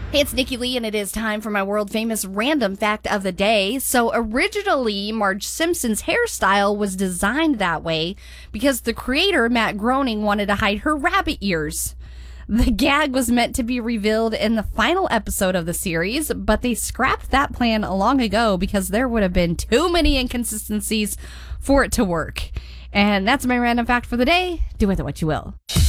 Hey, it's Nikki Lee, and it is time for my world-famous random fact of the day. So originally, Marge Simpson's hairstyle was designed that way because the creator, Matt Groening, wanted to hide her rabbit ears. The gag was meant to be revealed in the final episode of the series, but they scrapped that plan long ago because there would have been too many inconsistencies for it to work. And that's my random fact for the day. Do with it what you will.